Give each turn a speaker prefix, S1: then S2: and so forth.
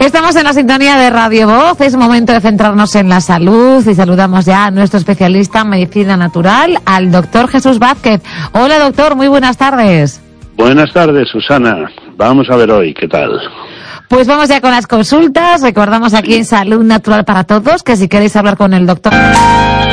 S1: Estamos en la sintonía de Radio Voz, es momento de centrarnos en la salud y saludamos ya a nuestro especialista en medicina natural, al doctor Jesús Vázquez. Hola doctor, muy buenas tardes.
S2: Buenas tardes, Susana. Vamos a ver hoy, ¿qué tal?
S1: Pues vamos ya con las consultas. Recordamos aquí en Salud Natural para Todos que si queréis hablar con el doctor